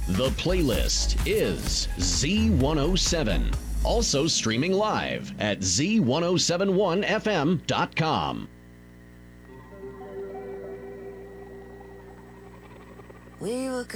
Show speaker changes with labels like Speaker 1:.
Speaker 1: The playlist is Z107. Also streaming live at z1071fm.com.
Speaker 2: We were